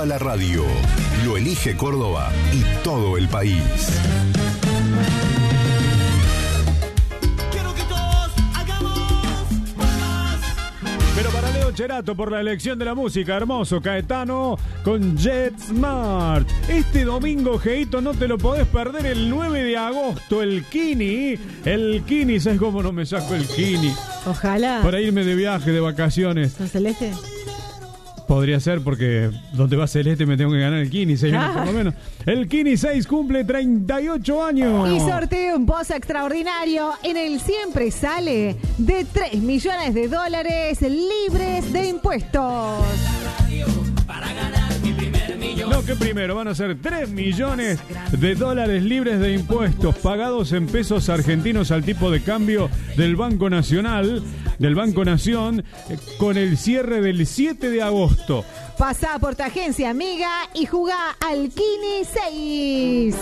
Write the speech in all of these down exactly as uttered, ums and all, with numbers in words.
toda la radio. Lo elige Córdoba y todo el país. Pero para Leo Cherato, por la elección de la música, hermoso Caetano con Jet Smart. Este domingo, Geito, no te lo podés perder, el nueve de agosto, el Kini. El Kini, ¿sabes cómo no me saco el Kini? Ojalá. Para irme de viaje, de vacaciones. ¿Con Celeste? Podría ser, porque donde va Celeste me tengo que ganar el Kini, seis ah. por lo menos. El Kini seis cumple treinta y ocho años. Y sorteo un pozo extraordinario en el Siempre Sale de tres millones de dólares libres de impuestos. No, que primero van a ser tres millones de dólares libres de impuestos pagados en pesos argentinos al tipo de cambio del Banco Nacional, del Banco Nación, con el cierre del siete de agosto. Pasá por tu agencia amiga y jugá al Kini seis.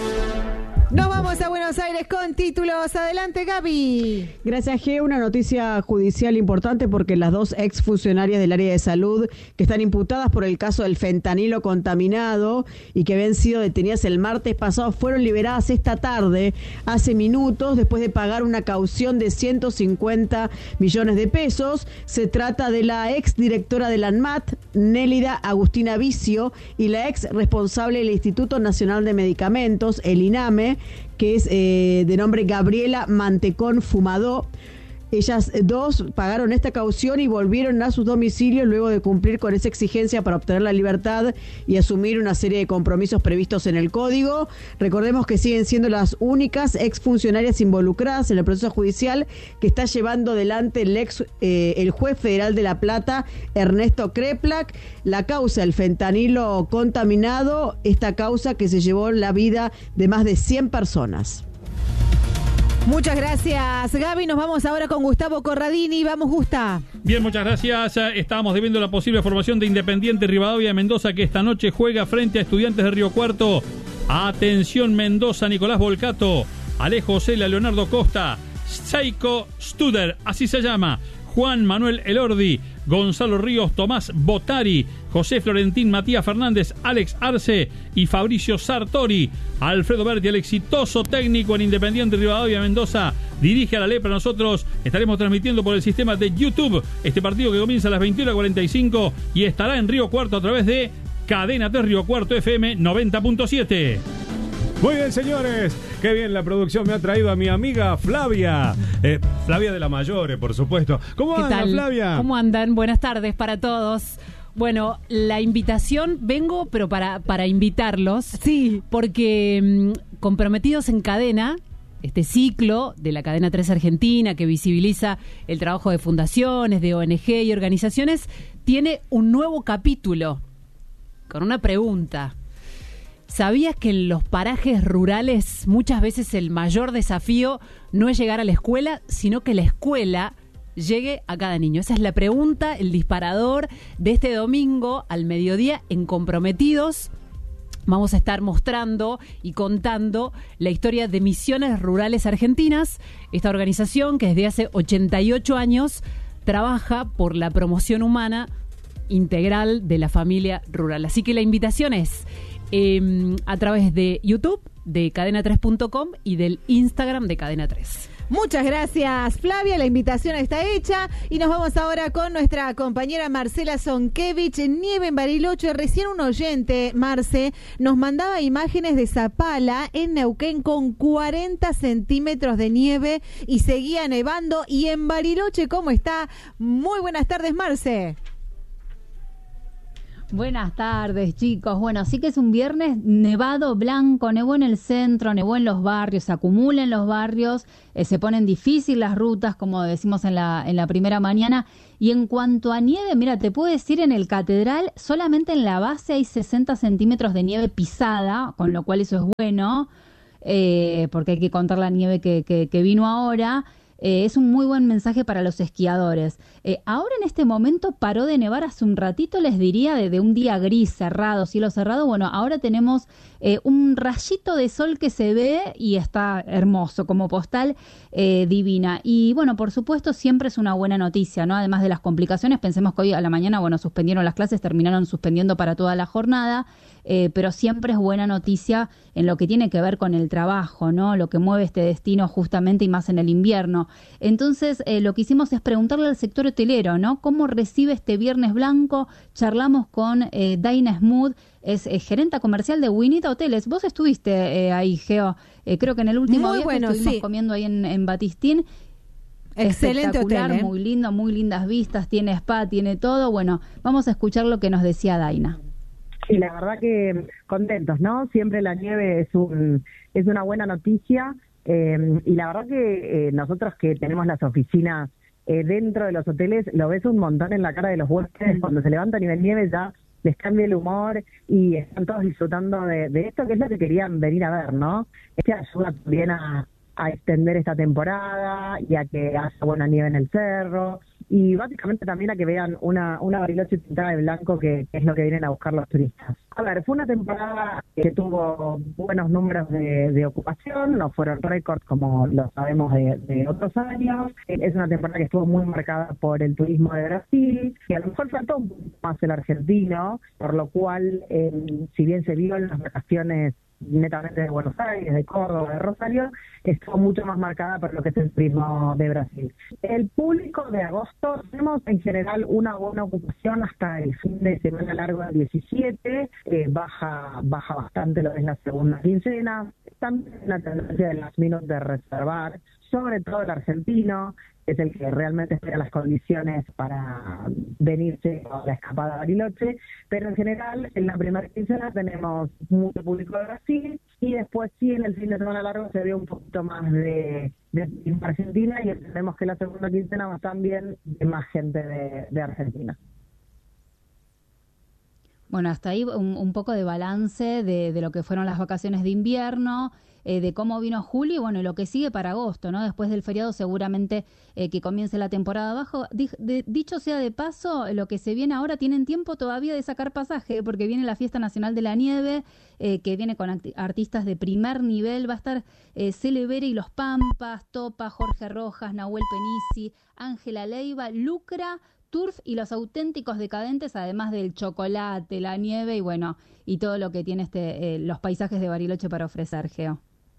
Nos vamos a Buenos Aires con títulos. Adelante, Gaby. Gracias, G. Una noticia judicial importante porque las dos exfuncionarias del área de salud que están imputadas por el caso del fentanilo contaminado y que habían sido detenidas el martes pasado fueron liberadas esta tarde, hace minutos, después de pagar una caución de ciento cincuenta millones de pesos. Se trata de la ex directora del ANMAT, Nélida Agustina Vicio, y la ex responsable del Instituto Nacional de Medicamentos, el INAME, que es eh, de nombre Gabriela Mantecón Fumadó. Ellas dos pagaron esta caución y volvieron a sus domicilios luego de cumplir con esa exigencia para obtener la libertad y asumir una serie de compromisos previstos en el código. Recordemos que siguen siendo las únicas exfuncionarias involucradas en el proceso judicial que está llevando adelante el ex eh, el juez federal de La Plata, Ernesto Kreplak. La causa, el fentanilo contaminado, esta causa que se llevó la vida de más de cien personas. Muchas gracias, Gaby. Nos vamos ahora con Gustavo Corradini. Vamos, Gusta. Bien, muchas gracias. Estábamos debiendo la posible formación de Independiente Rivadavia de Mendoza, que esta noche juega frente a Estudiantes de Río Cuarto. Atención, Mendoza, Nicolás Volcato, Alejo Cela, Leonardo Costa, Seiko Studer, así se llama, Juan Manuel Elordi, Gonzalo Ríos, Tomás Botari, José Florentín, Matías Fernández, Alex Arce y Fabricio Sartori. Alfredo Berti, el exitoso técnico en Independiente Rivadavia Mendoza, dirige a la Lepra. Nosotros estaremos transmitiendo por el sistema de YouTube este partido que comienza a las veintiuna cuarenta y cinco y estará en Río Cuarto a través de Cadena tres Río Cuarto F M noventa punto siete. Muy bien, señores, qué bien la producción me ha traído a mi amiga Flavia, eh, Flavia de la Mayore, por supuesto. ¿Cómo andan, Flavia? ¿Cómo andan? Buenas tardes para todos. Bueno, la invitación, vengo, pero para, para invitarlos. Sí. Porque mmm, Comprometidos en Cadena, este ciclo de la Cadena tres Argentina que visibiliza el trabajo de fundaciones, de O N G y organizaciones, tiene un nuevo capítulo con una pregunta. ¿Sabías que en los parajes rurales muchas veces el mayor desafío no es llegar a la escuela, sino que la escuela llegue a cada niño? Esa es la pregunta, el disparador de este domingo al mediodía en Comprometidos. Vamos a estar mostrando y contando la historia de Misiones Rurales Argentinas, esta organización que desde hace ochenta y ocho años trabaja por la promoción humana integral de la familia rural. Así que la invitación es eh, a través de YouTube, de cadena tres punto com y del Instagram de Cadena tres. Muchas gracias, Flavia. La invitación está hecha y nos vamos ahora con nuestra compañera Marcela Zonkevich. Nieve en Bariloche. Recién un oyente, Marce, nos mandaba imágenes de Zapala en Neuquén con cuarenta centímetros de nieve y seguía nevando. Y en Bariloche, ¿cómo está? Muy buenas tardes, Marce. Buenas tardes, chicos. Bueno, sí que es un viernes nevado, blanco, nevó en el centro, nevó en los barrios, se acumula en los barrios, eh, se ponen difíciles las rutas, como decimos en la, en la primera mañana. Y en cuanto a nieve, mira, te puedo decir, en el Catedral, solamente en la base hay sesenta centímetros de nieve pisada, con lo cual eso es bueno, eh, porque hay que contar la nieve que, que, que vino ahora. eh, es un muy buen mensaje para los esquiadores. Eh, ahora en este momento paró de nevar hace un ratito, les diría, de, de un día gris, cerrado, cielo cerrado. Bueno, ahora tenemos eh, un rayito de sol que se ve y está hermoso, como postal eh, divina. Y bueno, por supuesto, siempre es una buena noticia, ¿no? Además de las complicaciones, pensemos que hoy a la mañana, bueno, suspendieron las clases, terminaron suspendiendo para toda la jornada, eh, pero siempre es buena noticia en lo que tiene que ver con el trabajo, ¿no? Lo que mueve este destino justamente y más en el invierno. Entonces, eh, lo que hicimos es preguntarle al sector hotelero, ¿no? ¿Cómo recibe este Viernes Blanco? Charlamos con eh, Daina Smooth, es eh, gerenta comercial de Winita Hoteles. Vos estuviste eh, ahí, Geo, eh, creo que en el último Muy día bueno, que estuvimos sí. comiendo ahí en, en Batistín. Excelente Espectacular, hotel, ¿eh? muy lindo, muy lindas vistas, tiene spa, tiene todo. Bueno, vamos a escuchar lo que nos decía Daina. Sí, la verdad que contentos, ¿no? Siempre la nieve es un es una buena noticia eh, y la verdad que eh, nosotros que tenemos las oficinas eh, dentro de los hoteles, lo ves un montón en la cara de los huéspedes, cuando se levanta a nivel nieve ya les cambia el humor y están todos disfrutando de, de esto, que es lo que querían venir a ver, ¿no? Este ayuda también a, a extender esta temporada y a que haya buena nieve en el cerro, y básicamente también a que vean una, una Bariloche pintada de blanco, que, que es lo que vienen a buscar los turistas. A ver, fue una temporada que tuvo buenos números de, de ocupación, no fueron récords como lo sabemos de, de otros años. Es una temporada que estuvo muy marcada por el turismo de Brasil, y a lo mejor faltó un poco más el argentino, por lo cual, eh, si bien se vio en las vacaciones netamente de Buenos Aires, de Córdoba, de Rosario, estuvo mucho más marcada por lo que es el turismo de Brasil. El público de agosto, tenemos en general una buena ocupación hasta el fin de semana largo del diecisiete, eh, baja baja bastante lo que es la segunda quincena, también la tendencia de las minutos de reservar, sobre todo el argentino, que es el que realmente espera las condiciones para venirse a la escapada a Bariloche, pero en general en la primera quincena tenemos mucho público de Brasil, y después sí en el fin de semana largo se ve un poquito más de, de Argentina, y entendemos que la segunda quincena va también de más gente de, de Argentina. Bueno, hasta ahí un, un poco de balance de, de lo que fueron las vacaciones de invierno, eh, de cómo vino julio y bueno, y lo que sigue para agosto, ¿no? Después del feriado seguramente eh, que comience la temporada baja. Di, de, dicho sea de paso, lo que se viene ahora, tienen tiempo todavía de sacar pasaje, porque viene la Fiesta Nacional de la Nieve, eh, que viene con artistas de primer nivel. Va a estar eh, Celebere y Los Pampas, Topa, Jorge Rojas, Nahuel Penisi, Ángela Leiva, Lucra, Turf y Los Auténticos Decadentes, además del chocolate, la nieve y bueno, y todo lo que tiene este eh, los paisajes de Bariloche para ofrecer, Geo.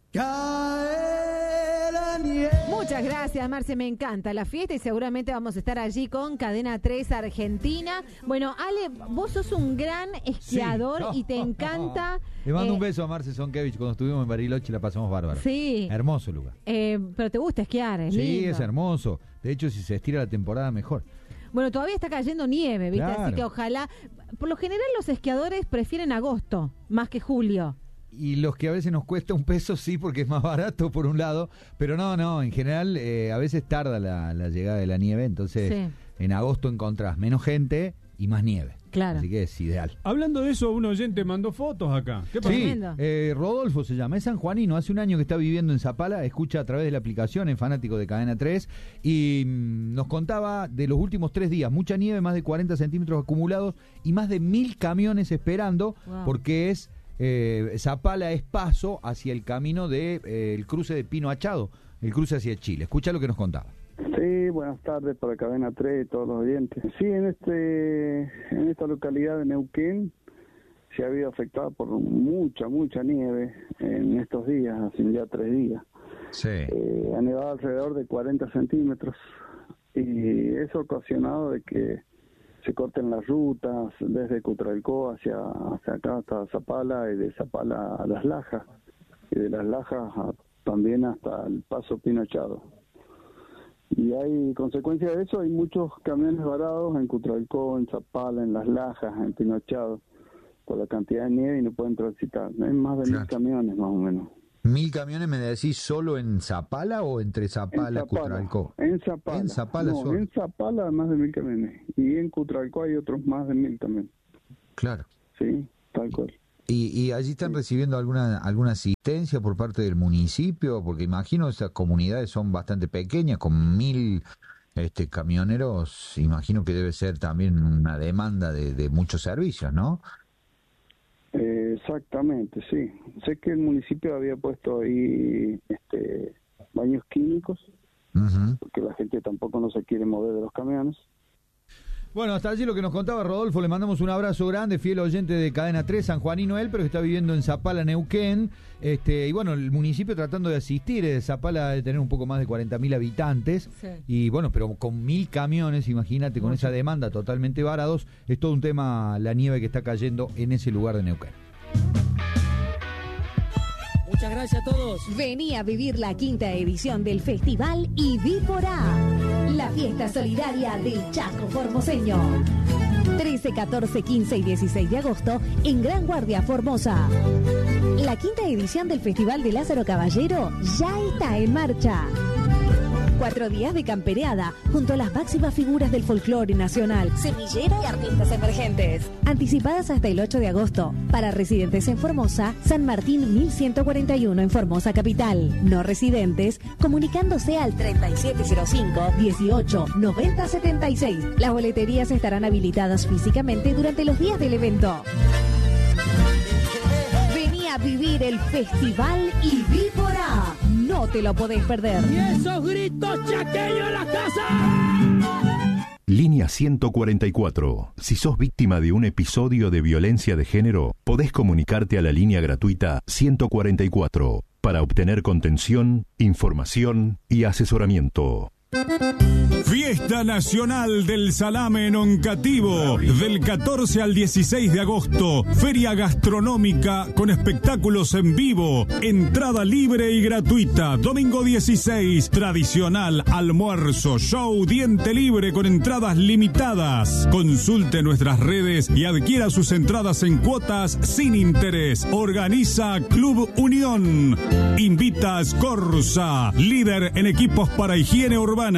Muchas gracias, Marce, me encanta la fiesta y seguramente vamos a estar allí con Cadena tres Argentina. Bueno, Ale, vos sos un gran esquiador, sí. y te encanta... Le mando eh, un beso a Marce Sonkevich. Cuando estuvimos en Bariloche la pasamos bárbaro. Sí. Hermoso lugar. Eh, pero te gusta esquiar, es Sí, lindo. es hermoso. De hecho, si se estira la temporada, mejor. Bueno, todavía está cayendo nieve, ¿viste? Claro. Así que ojalá... Por lo general los esquiadores prefieren agosto más que julio. Y los que a veces nos cuesta un peso, sí, porque es más barato por un lado, pero no, no, en general eh, a veces tarda la, la llegada de la nieve, entonces Sí. en agosto encontrás menos gente y más nieve. Claro. Así que es ideal. Hablando de eso, un oyente mandó fotos acá. ¿Qué pasó? Sí, Tremendo. eh, Rodolfo se llama, es sanjuanino, hace un año que está viviendo en Zapala, escucha a través de la aplicación, es fanático de Cadena tres, y mm, nos contaba de los últimos tres días, mucha nieve, más de cuarenta centímetros acumulados y más de mil camiones esperando, Wow. porque es... Eh, Zapala es paso hacia el camino de eh, el cruce de Pino Achado, el cruce hacia Chile. Escucha lo que nos contaba. Sí, buenas tardes para Cadena tres y todos los oyentes. Sí, en este en esta localidad de Neuquén se ha habido afectada por mucha, mucha nieve en estos días, hace ya tres días. Sí. Eh, ha nevado alrededor de cuarenta centímetros y eso ha ocasionado de que se corten las rutas desde Cutralcó hacia, hacia acá hasta Zapala, y de Zapala a Las Lajas, y de Las Lajas a, también hasta el Paso Pinochado. Y hay consecuencia de eso, hay muchos camiones varados en Cutralcó, en Zapala, en Las Lajas, en Pinochado, por la cantidad de nieve y no pueden transitar. Hay más de Claro. mil camiones más o menos. ¿Mil camiones me decís solo en Zapala o entre Zapala y Cutralcó? En Zapala. En Zapala no, solo. en Zapala más de mil camiones. Y en Cutralcó hay otros más de mil también. Claro. Sí, tal cual. ¿Y, y allí están recibiendo alguna alguna asistencia por parte del municipio? Porque imagino esas comunidades son bastante pequeñas, con mil este, camioneros, imagino que debe ser también una demanda de, de muchos servicios, ¿no? Eh, exactamente, sí. Sé que el municipio había puesto ahí este, baños químicos, uh-huh. porque la gente tampoco no se quiere mover de los camiones. Bueno, hasta allí lo que nos contaba Rodolfo, le mandamos un abrazo grande, fiel oyente de Cadena tres, sanjuanino él, pero que está viviendo en Zapala, Neuquén, este, y bueno, el municipio tratando de asistir, eh, Zapala de tener un poco más de cuarenta mil habitantes, sí. y bueno, pero con mil camiones, imagínate, con esa demanda totalmente varados, es todo un tema la nieve que está cayendo en ese lugar de Neuquén. Muchas gracias a todos. Vení a vivir la quinta edición del Festival Ivípora, la fiesta solidaria del Chaco formoseño. trece, catorce, quince y dieciséis de agosto en Gran Guardia, Formosa. La quinta edición del Festival de Lázaro Caballero ya está en marcha. Cuatro días de campereada junto a las máximas figuras del folclore nacional, semillero y artistas emergentes. Anticipadas hasta el ocho de agosto. Para residentes en Formosa, San Martín mil ciento cuarenta y uno en Formosa Capital. No residentes, comunicándose al treinta y siete cero cinco, dieciocho, noventa setenta y seis. Las boleterías estarán habilitadas físicamente durante los días del evento. Vení a vivir el Festival Ivípora. No te lo podés perder. ¡Y esos gritos chaqueños en la casa! Línea ciento cuarenta y cuatro. Si sos víctima de un episodio de violencia de género, podés comunicarte a la línea gratuita ciento cuarenta y cuatro para obtener contención, información y asesoramiento. Fiesta Nacional del Salame en Oncativo, del catorce al dieciséis de agosto. Feria gastronómica con espectáculos en vivo. Entrada libre y gratuita. Domingo dieciséis, tradicional almuerzo, show, diente libre con entradas limitadas. Consulte nuestras redes y adquiera sus entradas en cuotas sin interés. Organiza Club Unión. Invita a Scorza, líder en equipos para higiene urbana.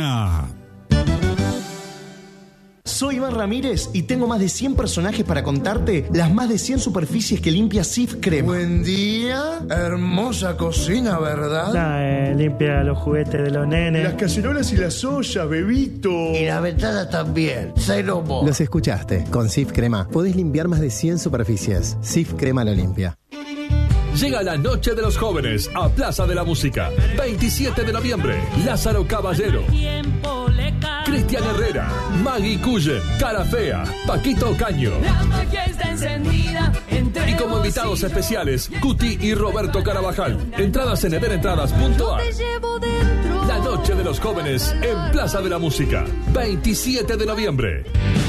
Soy Iván Ramírez y tengo más de cien personajes para contarte las más de cien superficies que limpia Sif Crema. Buen día, hermosa cocina, ¿verdad? Nah, eh, limpia los juguetes de los nenes. Las cacerolas y las ollas, bebito. Y la ventana también, cero mo. Los escuchaste, con Sif Crema podés limpiar más de cien superficies. Sif Crema lo limpia. Llega la Noche de los Jóvenes a Plaza de la Música. veintisiete de noviembre, Lázaro Caballero, Cristian Herrera, Maggie Cullen, Cara Fea, Paquito Caño. Y como invitados especiales, Cuti y Roberto Carabajal. Entradas en ederentradas punto a r. La Noche de los Jóvenes en Plaza de la Música. veintisiete de noviembre.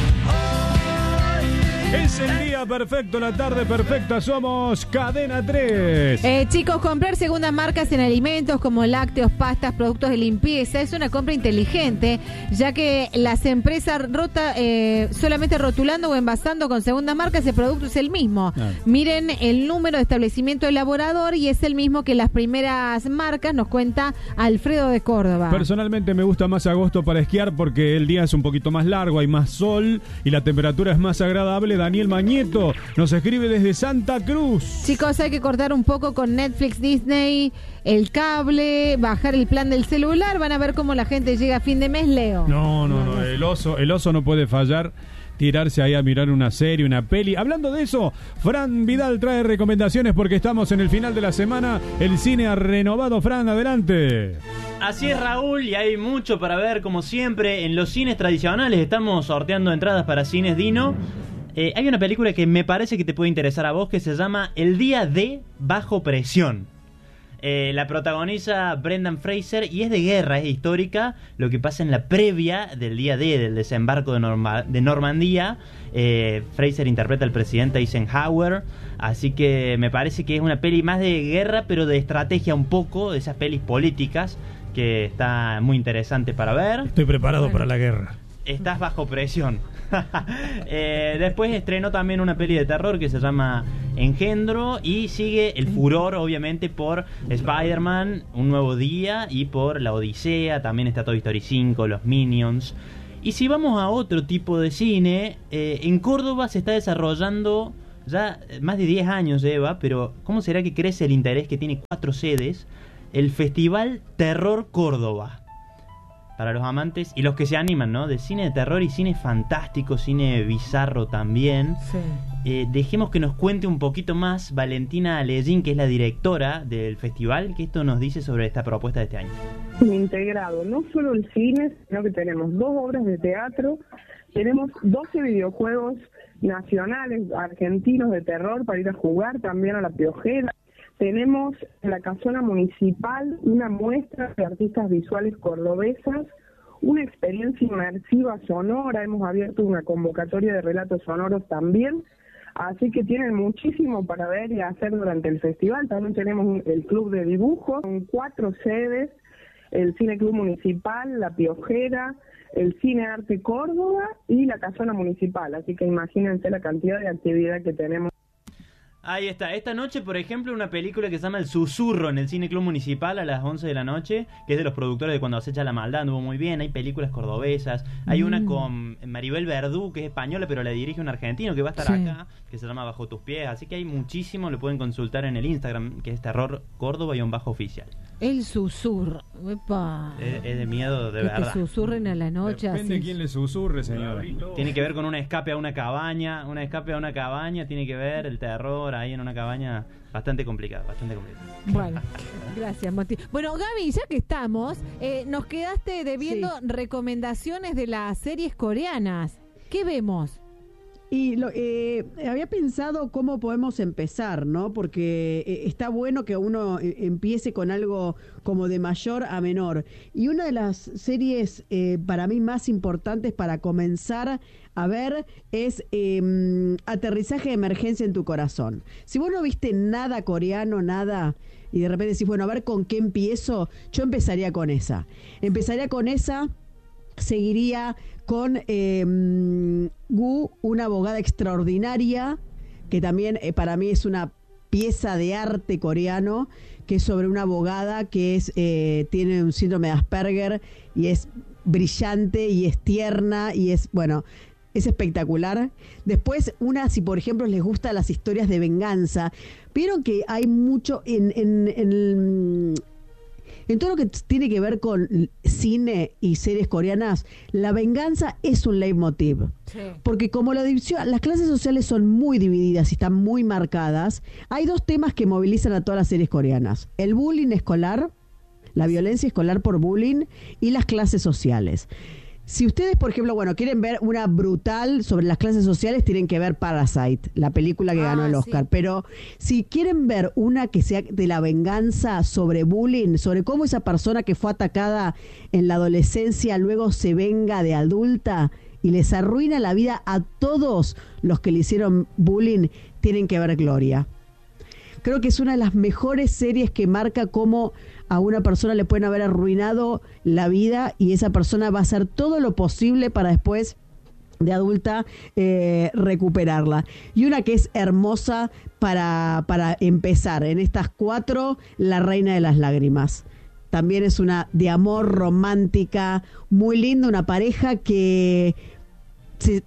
Es el día perfecto, la tarde perfecta, somos Cadena tres. Eh, chicos, comprar segundas marcas en alimentos como lácteos, pastas, productos de limpieza es una compra inteligente, ya que las empresas rota, eh, solamente rotulando o envasando con segunda marca ese producto es el mismo. Ah. Miren el número de establecimiento elaborador y es el mismo que las primeras marcas, nos cuenta Alfredo de Córdoba. Personalmente me gusta más agosto para esquiar porque el día es un poquito más largo, hay más sol y la temperatura es más agradable. Daniel Mañeto nos escribe desde Santa Cruz. Chicos, hay que cortar un poco con Netflix, Disney, el cable, bajar el plan del celular. Van a ver cómo la gente llega a fin de mes, Leo. No, no, no, el oso, el oso no puede fallar. Tirarse ahí a mirar una serie, una peli. Hablando de eso, Fran Vidal trae recomendaciones porque estamos en el final de la semana. El cine ha renovado. Fran, adelante. Así es, Raúl, y hay mucho para ver, como siempre, en los cines tradicionales. Estamos sorteando entradas para Cines Dino. Eh, hay una película que me parece que te puede interesar a vos, que se llama El Día D Bajo Presión. Eh, la protagoniza Brendan Fraser y es de guerra, es histórica, lo que pasa en la previa del día D, del desembarco de, Norma- de Normandía. eh, Fraser interpreta al presidente Eisenhower, así que me parece que es una peli más de guerra, pero de estrategia un poco, de esas pelis políticas, que está muy interesante para ver. Estoy preparado bueno. para la guerra. Estás bajo presión. eh, después estrenó también una peli de terror que se llama Engendro y sigue el furor, obviamente, por Spider-Man, Un Nuevo Día, y por La Odisea. También está Toy Story cinco, Los Minions. Y si vamos a otro tipo de cine, eh, en Córdoba se está desarrollando ya más de diez años lleva, pero ¿cómo será que crece el interés que tiene cuatro sedes? El Festival Terror Córdoba. Para los amantes y los que se animan, ¿no? De cine de terror y cine fantástico, cine bizarro también. Sí. Eh, dejemos que nos cuente un poquito más Valentina Alellín, que es la directora del festival, que esto nos dice sobre esta propuesta de este año. Integrado no solo el cine, sino que tenemos dos obras de teatro, tenemos doce videojuegos nacionales, argentinos de terror para ir a jugar también a La Piojera. Tenemos en la casona municipal una muestra de artistas visuales cordobesas, una experiencia inmersiva sonora, hemos abierto una convocatoria de relatos sonoros también, así que tienen muchísimo para ver y hacer durante el festival. También tenemos un, el club de dibujo, con cuatro sedes, el Cine Club Municipal, La Piojera, el Cine Arte Córdoba y la casona municipal, así que imagínense la cantidad de actividad que tenemos. Ahí está. Esta noche, por ejemplo, una película que se llama El Susurro en el Cine Club Municipal a las once de la noche, que es de los productores de Cuando acecha la maldad, anduvo muy bien. Hay películas cordobesas. Hay mm. una con Maribel Verdú, que es española, pero la dirige un argentino que va a estar sí. acá, que se llama Bajo tus pies. Así que hay muchísimo, lo pueden consultar en el Instagram, que es Terror Córdoba y un bajo oficial. El Susurro. Epa. Es, es de miedo, de que verdad. Que susurren a la noche. Depende así. de quién le susurre, señora. Tiene que ver con un escape a una cabaña. Un escape a una cabaña, tiene que ver el terror ahí en una cabaña. Bastante complicado, bastante complicado. Bueno, gracias, Mati. Bueno, Gaby, ya que estamos, eh, nos quedaste debiendo sí. recomendaciones de las series coreanas. ¿Qué vemos? Y lo, eh, había pensado cómo podemos empezar, ¿no? Porque eh, está bueno que uno eh, empiece con algo como de mayor a menor. Y una de las series eh, para mí más importantes para comenzar a ver es eh, Aterrizaje de Emergencia en tu Corazón. Si vos no viste nada coreano, nada, y de repente decís, bueno, a ver con qué empiezo, yo empezaría con esa. Empezaría con esa, seguiría con eh, Gu, una abogada extraordinaria, que también eh, para mí es una pieza de arte coreano, que es sobre una abogada que es eh, tiene un síndrome de Asperger y es brillante y es tierna y es, bueno, es espectacular. Después, una, si por ejemplo les gustan las historias de venganza, vieron que hay mucho en, en, en el... En todo lo que tiene que ver con cine y series coreanas, la venganza es un leitmotiv. Sí. Porque como la división, las clases sociales son muy divididas y están muy marcadas, hay dos temas que movilizan a todas las series coreanas. El bullying escolar, la violencia escolar por bullying y las clases sociales. Si ustedes, por ejemplo, bueno, quieren ver una brutal sobre las clases sociales, tienen que ver Parasite, la película que ah, ganó el Oscar. Sí. Pero si quieren ver una que sea de la venganza sobre bullying, sobre cómo esa persona que fue atacada en la adolescencia luego se venga de adulta y les arruina la vida a todos los que le hicieron bullying, tienen que ver Gloria. Creo que es una de las mejores series que marca cómo a una persona le pueden haber arruinado la vida y esa persona va a hacer todo lo posible para después de adulta eh, recuperarla. Y una que es hermosa para, para empezar, en estas cuatro, La Reina de las Lágrimas. También es una de amor romántica, muy linda, una pareja que se,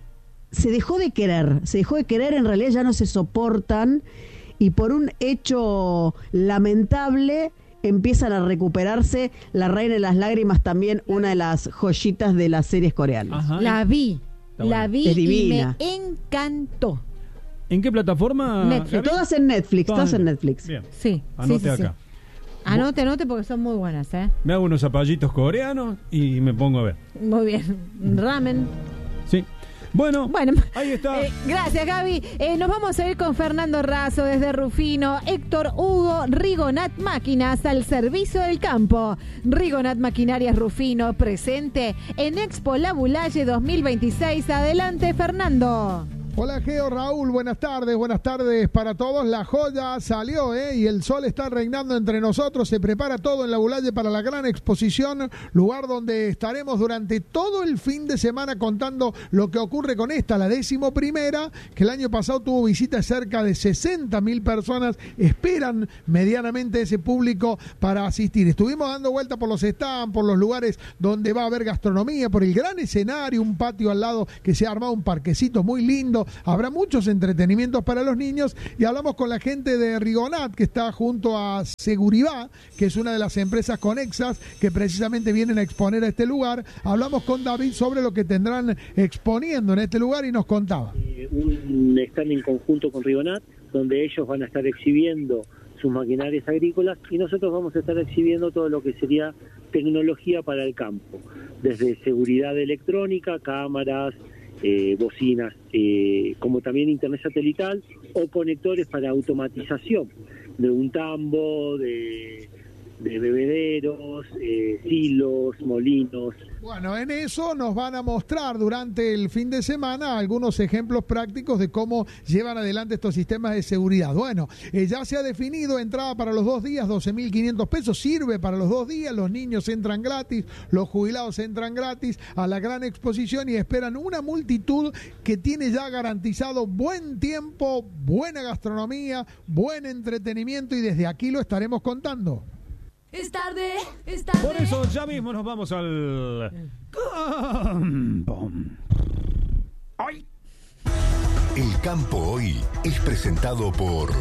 se dejó de querer, se dejó de querer, en realidad ya no se soportan y por un hecho lamentable empiezan a recuperarse. La Reina de las Lágrimas también, una de las joyitas de las series coreanas. Ajá. La vi, la vi es divina. Y me encantó. ¿En qué plataforma? Netflix. Gaby? Todas en Netflix, todas, todas en Netflix. Bien. Sí, anote sí, sí, acá. Sí. Anote, anote porque son muy buenas, ¿eh? Me hago unos zapallitos coreanos y me pongo a ver. Muy bien. Ramen. Sí. Bueno, bueno, ahí está. Eh, gracias, Gaby. Eh, nos vamos a ir con Fernando Razo desde Rufino, Héctor Hugo, Rigonat Máquinas al servicio del campo. Rigonat Maquinarias Rufino, presente en Expo La Bulalle dos mil veintiséis. Adelante, Fernando. Hola Geo, Raúl, buenas tardes, buenas tardes para todos. La joya salió, ¿eh? Y el sol está reinando entre nosotros. Se prepara todo en La Bulalle para la gran exposición, lugar donde estaremos durante todo el fin de semana contando lo que ocurre con esta, la décimo primera, que el año pasado tuvo visitas cerca de sesenta mil personas. Esperan medianamente ese público para asistir. Estuvimos dando vuelta por los stands, por los lugares donde va a haber gastronomía, por el gran escenario, un patio al lado que se ha armado, un parquecito muy lindo. lindo. Habrá muchos entretenimientos para los niños y hablamos con la gente de Rigonat, que está junto a Seguridad, que es una de las empresas conexas que precisamente vienen a exponer a este lugar. Hablamos con David sobre lo que tendrán exponiendo en este lugar y nos contaba. Eh, un stand en conjunto con Rigonat, donde ellos van a estar exhibiendo sus maquinarias agrícolas y nosotros vamos a estar exhibiendo todo lo que sería tecnología para el campo, desde seguridad electrónica, cámaras, eh, bocinas, eh, como también internet satelital o conectores para automatización de un tambo, de, de bebederos, eh, silos, molinos. Bueno, en eso nos van a mostrar durante el fin de semana algunos ejemplos prácticos de cómo llevan adelante estos sistemas de seguridad. Bueno, eh, ya se ha definido entrada para los dos días, doce mil quinientos pesos, sirve para los dos días, los niños entran gratis, los jubilados entran gratis a la gran exposición y esperan una multitud que tiene ya garantizado buen tiempo, buena gastronomía, buen entretenimiento y desde aquí lo estaremos contando. Es tarde, es tarde. Por eso ya mismo nos vamos al campo. ¡Ay! El campo hoy es presentado por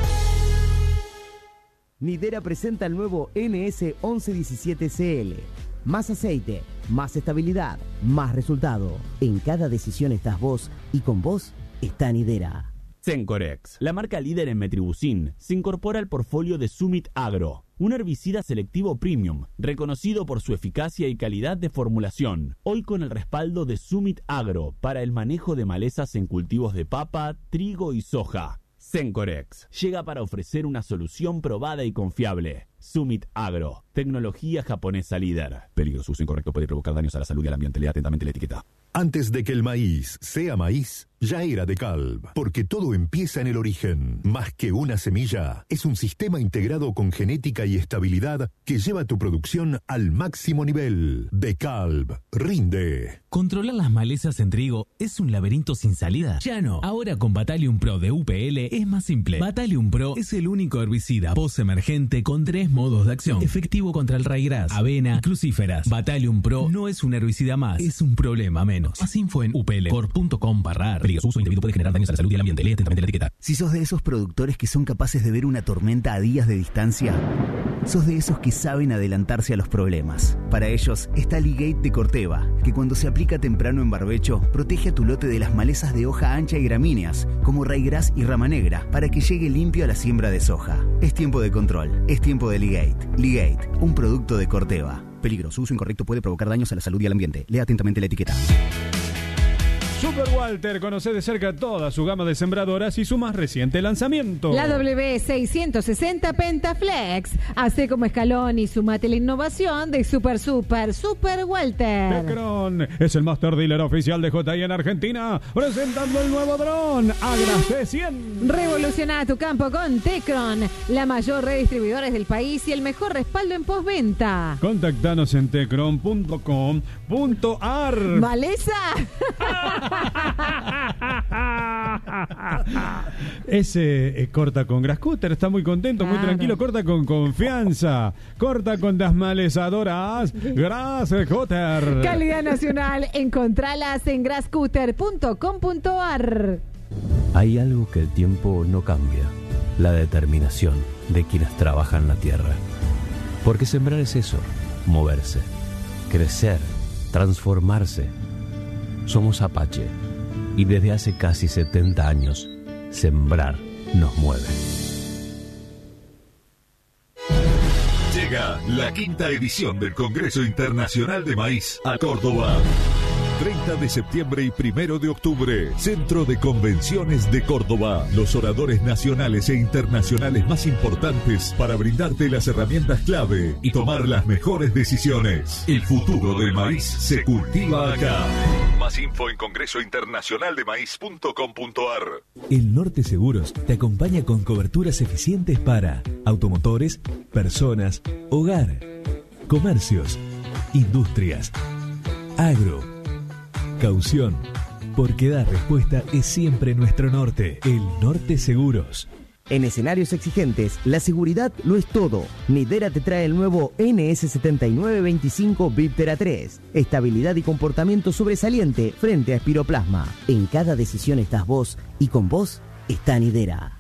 Nidera presenta el nuevo N S once diecisiete C L. Más aceite, más estabilidad, más resultado. En cada decisión estás vos y con vos está Nidera. Sencorex, la marca líder en metribuzin, se incorpora al portfolio de Summit Agro, un herbicida selectivo premium, reconocido por su eficacia y calidad de formulación, hoy con el respaldo de Summit Agro para el manejo de malezas en cultivos de papa, trigo y soja. Sencorex llega para ofrecer una solución probada y confiable. Summit Agro, tecnología japonesa líder. Peligro, su uso incorrecto puede provocar daños a la salud y al ambiente. Lea atentamente la etiqueta. Antes de que el maíz sea maíz, ya era de Calv, porque todo empieza en el origen. Más que una semilla, es un sistema integrado con genética y estabilidad que lleva tu producción al máximo nivel. De Calv, rinde. Controlar las malezas en trigo es un laberinto sin salida. Ya no. Ahora con Battalion Pro de U P L es más simple. Battalion Pro es el único herbicida post-emergente con tres modos de acción. Efectivo contra el raigras, avena y crucíferas. Battalion Pro no es un herbicida más, es un problema menos. Más info en uplcor punto com barra ar. Su uso indebido puede generar daños a la salud y al ambiente. Lee atentamente la etiqueta. Si sos de esos productores que son capaces de ver una tormenta a días de distancia, sos de esos que saben adelantarse a los problemas. Para ellos está Ligate de Corteva, que cuando se aplica temprano en barbecho, protege a tu lote de las malezas de hoja ancha y gramíneas, como raigras y rama negra, para que llegue limpio a la siembra de soja. Es tiempo de control, es tiempo de Ligate. Ligate, un producto de Corteva. Peligro, su uso incorrecto puede provocar daños a la salud y al ambiente. Lea atentamente la etiqueta. Super Walter, conoce de cerca toda su gama de sembradoras y su más reciente lanzamiento. La W seiscientos sesenta Pentaflex. Hace como escalón y sumate la innovación de Super Super Super Walter. Tecron es el master dealer oficial de J I en Argentina, presentando el nuevo dron Agra C cien. Revoluciona tu campo con Tecron, la mayor red de distribuidores del país y el mejor respaldo en postventa. Contactanos en tecron punto com punto ar. ¿Maleza? Ese eh, corta con Grascutter, está muy contento, claro. Muy tranquilo, corta con confianza, corta con desmalezadoras Grascutter. Calidad nacional, encontralas en grascutter punto com punto ar. Hay algo que el tiempo no cambia, la determinación de quienes trabajan la tierra. Porque sembrar es eso, moverse, crecer, transformarse. Somos Apache y desde hace casi setenta años, sembrar nos mueve. Llega la quinta edición del Congreso Internacional de Maíz a Córdoba. treinta de septiembre y primero de octubre, Centro de Convenciones de Córdoba. Los oradores nacionales e internacionales más importantes para brindarte las herramientas clave y tomar las mejores decisiones. El futuro del maíz se cultiva acá. Más info en congreso internacional de maíz punto com punto ar. El Norte Seguros te acompaña con coberturas eficientes para automotores, personas, hogar, comercios, industrias, agro, caución, porque dar respuesta es siempre nuestro norte. El Norte Seguros. En escenarios exigentes, la seguridad lo es todo. Nidera te trae el nuevo N S setenta y nueve veinticinco Viptera tres. Estabilidad y comportamiento sobresaliente frente a espiroplasma. En cada decisión estás vos y con vos está Nidera.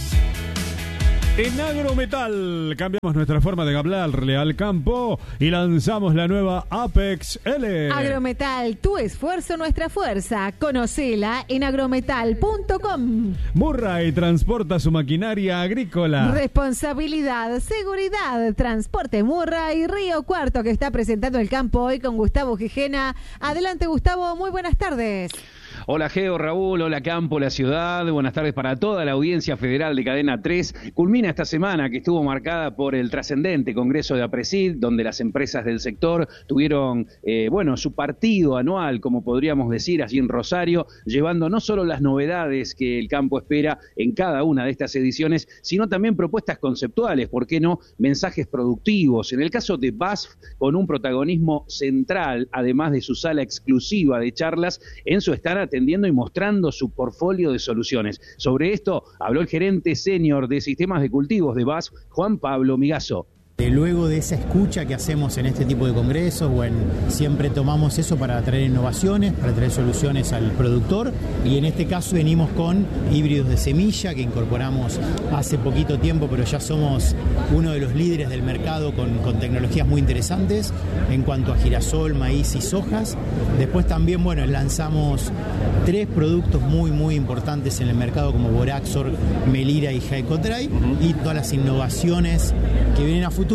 En Agrometal cambiamos nuestra forma de hablarle al campo y lanzamos la nueva Apex L. Agrometal, tu esfuerzo, nuestra fuerza. Conocela en agrometal punto com. Murray transporta su maquinaria agrícola. Responsabilidad, seguridad, transporte Murray, Río Cuarto, que está presentando el campo hoy con Gustavo Gijena. Adelante, Gustavo, muy buenas tardes. Hola Geo, Raúl, hola Campo, la ciudad, buenas tardes para toda la audiencia federal de Cadena tres. Culmina esta semana que estuvo marcada por el trascendente Congreso de APRESID, donde las empresas del sector tuvieron, eh, bueno, su partido anual, como podríamos decir, allí en Rosario, llevando no solo las novedades que el campo espera en cada una de estas ediciones, sino también propuestas conceptuales, ¿por qué no? Mensajes productivos. En el caso de B A S F, con un protagonismo central, además de su sala exclusiva de charlas, en su stand atendiendo y mostrando su portfolio de soluciones. Sobre esto habló el gerente senior de sistemas de cultivos de B A S F, Juan Pablo Migazo. Luego de esa escucha que hacemos en este tipo de congresos, bueno, siempre tomamos eso para traer innovaciones, para traer soluciones al productor, y en este caso venimos con híbridos de semilla que incorporamos hace poquito tiempo, pero ya somos uno de los líderes del mercado con, con tecnologías muy interesantes en cuanto a girasol, maíz y sojas. Después también, bueno, lanzamos tres productos muy muy importantes en el mercado como Boraxor, Melira y Jaicotray, y todas las innovaciones que vienen a futuro.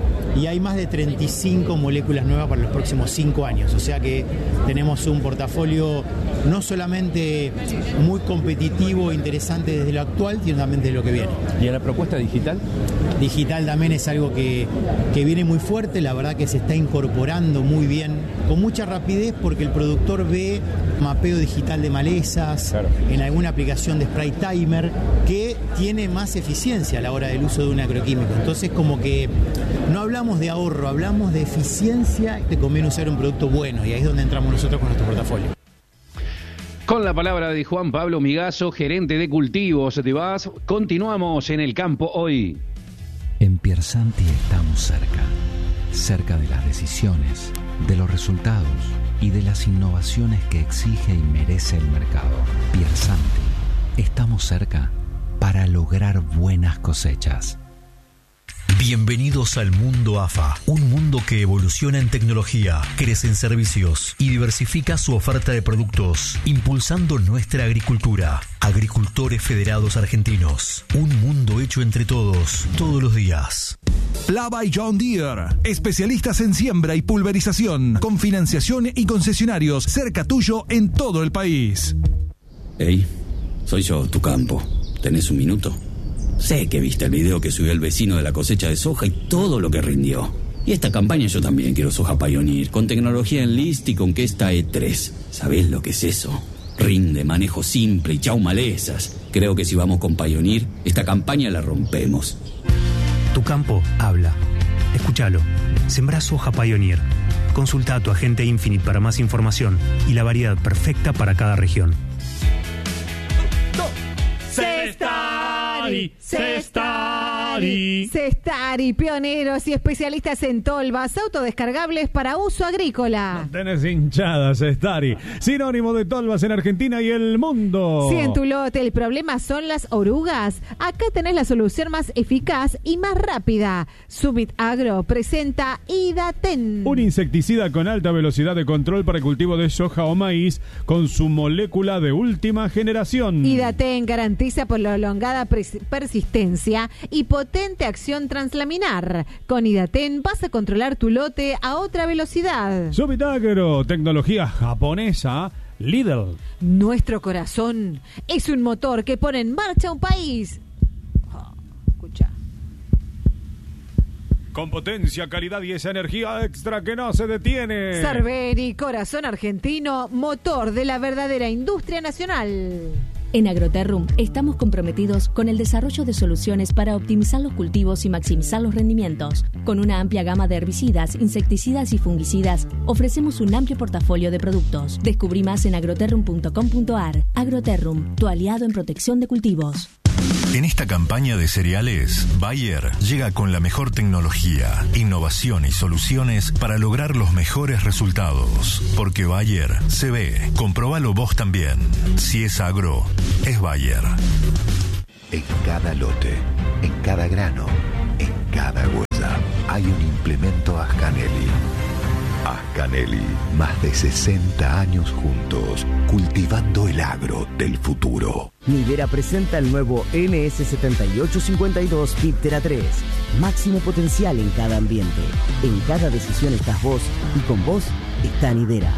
Y hay más de treinta y cinco moléculas nuevas para los próximos cinco años. O sea que tenemos un portafolio no solamente muy competitivo e interesante desde lo actual, sino también desde lo que viene. ¿Y en la propuesta digital? Digital también es algo que, que viene muy fuerte, la verdad que se está incorporando muy bien, con mucha rapidez, porque el productor ve mapeo digital de malezas, claro, en alguna aplicación de spray timer, que tiene más eficiencia a la hora del uso de un agroquímico. Entonces como que no hablamos de ahorro, hablamos de eficiencia, te conviene usar un producto bueno, y ahí es donde entramos nosotros con nuestro portafolio. Con la palabra de Juan Pablo Migazo, gerente de cultivos de B A S F, continuamos en el campo hoy. En Piersanti estamos cerca, cerca de las decisiones, de los resultados y de las innovaciones que exige y merece el mercado. Piersanti, estamos cerca para lograr buenas cosechas. Bienvenidos al mundo A F A, un mundo que evoluciona en tecnología, crece en servicios y diversifica su oferta de productos, impulsando nuestra agricultura. Agricultores Federados Argentinos, un mundo hecho entre todos, todos los días. Plava y John Deere, especialistas en siembra y pulverización, con financiación y concesionarios cerca tuyo en todo el país. Hey, soy yo, tu campo. ¿Tenés un minuto? Sé que viste el video que subió el vecino de la cosecha de soja y todo lo que rindió. Y esta campaña yo también quiero soja Pioneer, con tecnología Enlist y con Kesta E tres. ¿Sabés lo que es eso? Rinde, manejo simple y chau malezas. Creo que si vamos con Pioneer, esta campaña la rompemos. Tu campo habla. Escúchalo. Sembrá soja Pioneer. Consulta a tu agente Infinite para más información y la variedad perfecta para cada región. Cestari, Cestari, Cestari, pioneros y especialistas en tolvas autodescargables para uso agrícola. No tenés hinchadas, Cestari, sinónimo de tolvas en Argentina y el mundo. Si en tu lote el problema son las orugas, acá tenés la solución más eficaz y más rápida. Summit Agro presenta Idaten, un insecticida con alta velocidad de control para el cultivo de soja o maíz con su molécula de última generación. Idaten garantiza prolongada persistencia y potente acción translaminar. Con Idaten vas a controlar tu lote a otra velocidad. Summit Agro, tecnología japonesa, Lidl. Nuestro corazón es un motor que pone en marcha un país. Oh, escucha. Con potencia, calidad y esa energía extra que no se detiene. Cerveri, corazón argentino, motor de la verdadera industria nacional. En Agroterrum estamos comprometidos con el desarrollo de soluciones para optimizar los cultivos y maximizar los rendimientos. Con una amplia gama de herbicidas, insecticidas y fungicidas, ofrecemos un amplio portafolio de productos. Descubrí más en agroterrum punto com punto ar. Agroterrum, tu aliado en protección de cultivos. En esta campaña de cereales, Bayer llega con la mejor tecnología, innovación y soluciones para lograr los mejores resultados. Porque Bayer se ve. Comprobalo vos también. Si es agro, es Bayer. En cada lote, en cada grano, en cada huella, hay un implemento Ascanelli. Ascanelli, más de sesenta años juntos, cultivando el agro del futuro. Nidera presenta el nuevo N S setenta y ocho cincuenta y dos Viptera tres. Máximo potencial en cada ambiente. En cada decisión estás vos y con vos está Nidera.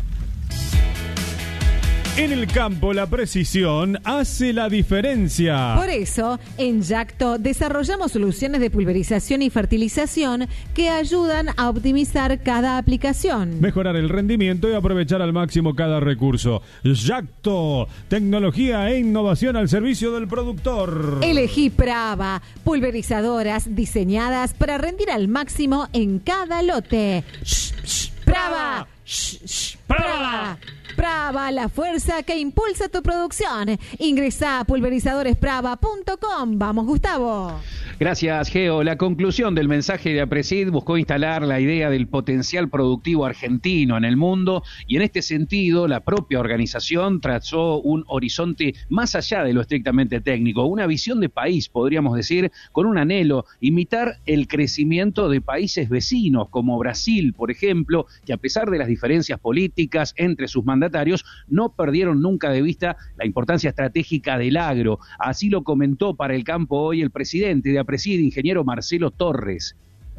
En el campo, la precisión hace la diferencia. Por eso, en Yacto desarrollamos soluciones de pulverización y fertilización que ayudan a optimizar cada aplicación, mejorar el rendimiento y aprovechar al máximo cada recurso. Yacto, tecnología e innovación al servicio del productor. Elegí Prava, pulverizadoras diseñadas para rendir al máximo en cada lote. Shh, shh, Prava, shh, shh, Prava. Prava, la fuerza que impulsa tu producción. Ingresa a pulverizadores prava punto com. Vamos, Gustavo. Gracias, Geo. La conclusión del mensaje de APRESID buscó instalar la idea del potencial productivo argentino en el mundo y en este sentido la propia organización trazó un horizonte más allá de lo estrictamente técnico, una visión de país, podríamos decir, con un anhelo, imitar el crecimiento de países vecinos como Brasil, por ejemplo, que a pesar de las diferencias políticas entre sus mandatarios, no perdieron nunca de vista la importancia estratégica del agro. Así lo comentó para El Campo Hoy el presidente de APRESID, ingeniero Marcelo Torres.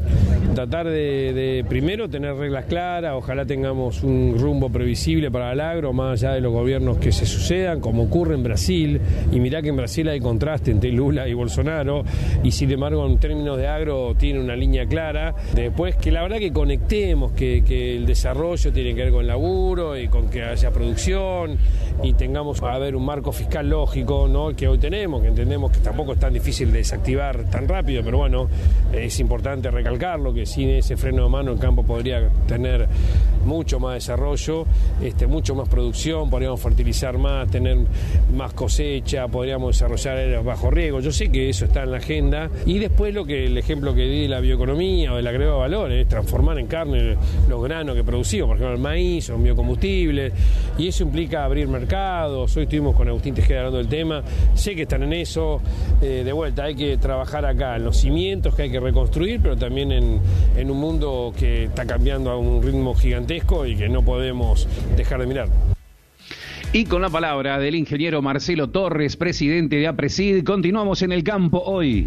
Tratar de, de primero tener reglas claras, ojalá tengamos un rumbo previsible para el agro, más allá de los gobiernos que se sucedan, como ocurre en Brasil, y mirá que en Brasil hay contraste entre Lula y Bolsonaro, y sin embargo en términos de agro tiene una línea clara. Después que la verdad que conectemos, que, que el desarrollo tiene que ver con el laburo y con que haya producción, y tengamos a ver un marco fiscal lógico, ¿no?, que hoy tenemos, que entendemos que tampoco es tan difícil de desactivar tan rápido, pero bueno, es importante recalcarlo, que sin ese freno de mano el campo podría tener mucho más desarrollo, este, mucho más producción, podríamos fertilizar más, tener más cosecha, podríamos desarrollar áreas bajo riego. Yo sé que eso está en la agenda. Y después lo que el ejemplo que di de la bioeconomía o del agregado de valor es transformar en carne los granos que producimos, por ejemplo el maíz o en biocombustibles, y eso implica abrir mercados. Hoy estuvimos con Agustín Tejeda hablando del tema, sé que están en eso. Eh, de vuelta, hay que trabajar acá en los cimientos que hay que reconstruir, pero también en, en un mundo que está cambiando a un ritmo gigantesco y que no podemos dejar de mirar. Y con la palabra del ingeniero Marcelo Torres, presidente de APRESID, continuamos en El Campo Hoy.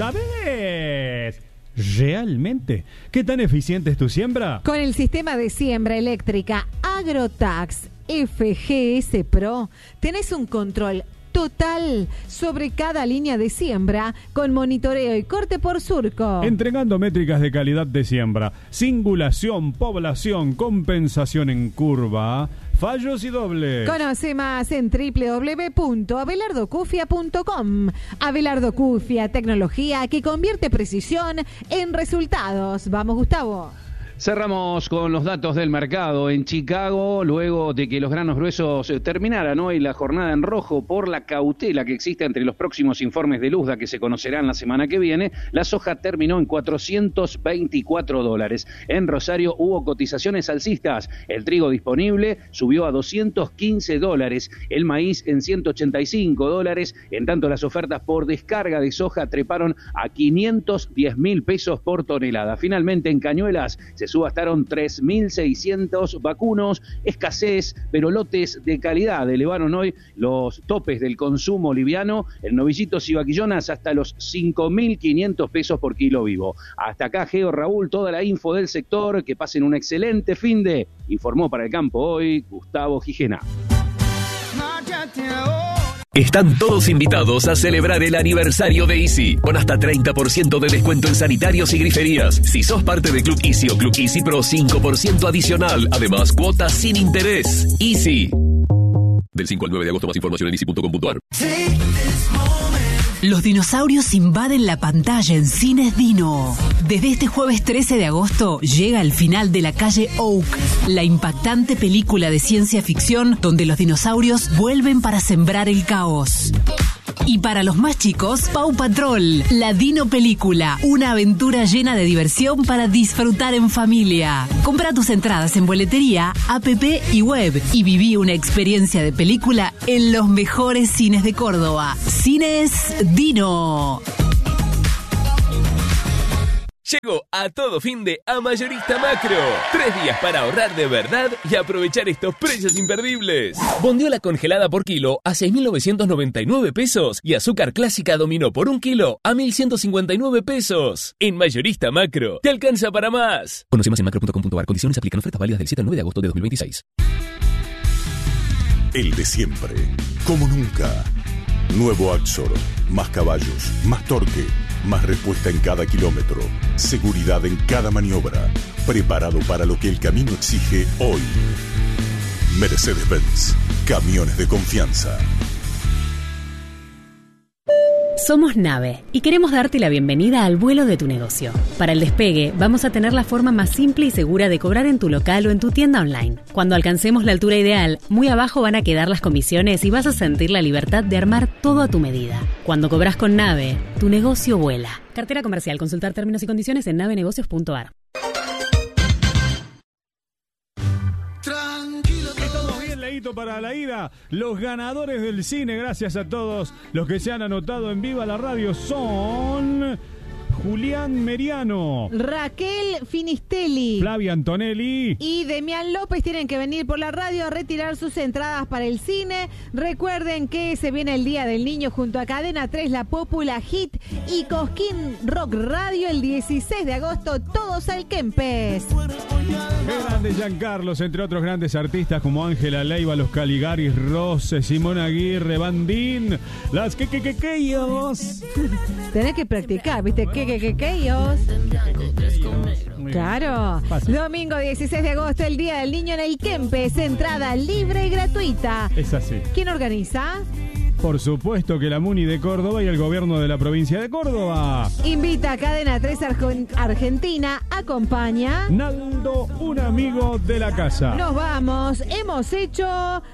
¿Sabes realmente qué tan eficiente es tu siembra? Con el sistema de siembra eléctrica Agrotax F G S Pro tenés un control total sobre cada línea de siembra con monitoreo y corte por surco. Entregando métricas de calidad de siembra, singulación, población, compensación en curva, fallos y dobles. Conoce más en doble u doble u doble u punto abelardo cufia punto com. Abelardo Cufia, tecnología que convierte precisión en resultados. Vamos, Gustavo. Cerramos con los datos del mercado en Chicago, luego de que los granos gruesos terminaran hoy la jornada en rojo por la cautela que existe entre los próximos informes de Luzda que se conocerán la semana que viene. La soja terminó en cuatrocientos veinticuatro dólares. En Rosario hubo cotizaciones alcistas. El trigo disponible subió a doscientos quince dólares, el maíz en ciento ochenta y cinco dólares, en tanto las ofertas por descarga de soja treparon a quinientos diez mil pesos por tonelada. Finalmente en Cañuelas se subastaron tres mil seiscientos vacunos, escasez, pero lotes de calidad. Elevaron hoy los topes del consumo liviano, el novillitos y vaquillonas hasta los cinco mil quinientos pesos por kilo vivo. Hasta acá, Geo, Raúl, toda la info del sector. Que pasen un excelente fin de. Informó para El Campo Hoy Gustavo Gijena. Están todos invitados a celebrar el aniversario de Easy, con hasta treinta por ciento de descuento en sanitarios y griferías. Si sos parte de Club Easy o Club Easy Pro, cinco por ciento adicional. Además, cuotas sin interés. Easy. Del cinco al nueve de agosto, más información en easy punto com punto ar. Los dinosaurios invaden la pantalla en Cines Dino. Desde este jueves trece de agosto llega al final de La calle Oak, la impactante película de ciencia ficción donde los dinosaurios vuelven para sembrar el caos. Y para los más chicos, Paw Patrol, la Dino Película, una aventura llena de diversión para disfrutar en familia. Compra tus entradas en boletería, app y web y viví una experiencia de película en los mejores cines de Córdoba. Cines Dino. Llegó a todo fin de a Mayorista Macro. Tres días para ahorrar de verdad y aprovechar estos precios imperdibles. Bondiola congelada por kilo a seis mil novecientos noventa y nueve pesos y azúcar clásica dominó por un kilo a mil ciento cincuenta y nueve pesos. En Mayorista Macro, te alcanza para más. Conoce más en macro punto com punto a r. Condiciones aplican. Ofertas válidas del siete al nueve de agosto de dos mil veintiséis. El de siempre, como nunca. Nuevo Axor, más caballos, más torque, más respuesta en cada kilómetro, seguridad en cada maniobra, preparado para lo que el camino exige hoy. Mercedes-Benz, camiones de confianza. Somos Nave y queremos darte la bienvenida al vuelo de tu negocio. Para el despegue, vamos a tener la forma más simple y segura de cobrar en tu local o en tu tienda online. Cuando alcancemos la altura ideal, muy abajo van a quedar las comisiones y vas a sentir la libertad de armar todo a tu medida. Cuando cobras con Nave, tu negocio vuela. Cartera comercial. Consultar términos y condiciones en nave negocios punto a r. Para la ida, los ganadores del cine, gracias a todos los que se han anotado en Viva la Radio, son Julián Meriano, Raquel Finistelli, Flavia Antonelli y Demián López. Tienen que venir por la radio a retirar sus entradas para el cine. Recuerden que se viene el Día del Niño junto a Cadena tres, La Popula, Hit y Cosquín Rock Radio el dieciséis de agosto, todos al Kempes. Qué grande Giancarlos, entre otros grandes artistas como Ángela Leiva, Los Caligaris, Rose, Simón Aguirre, Bandín, las que que que que ellos. Tenés que practicar, ¿viste? Que que que que ellos. Claro. Domingo dieciséis de agosto, el Día del Niño en el Kempes, entrada libre y gratuita. Es así. ¿Quién organiza? Por supuesto que la Muni de Córdoba y el gobierno de la provincia de Córdoba. Invita a Cadena tres Argen- Argentina. Acompaña Naldo, un amigo de la casa. Nos vamos. Hemos hecho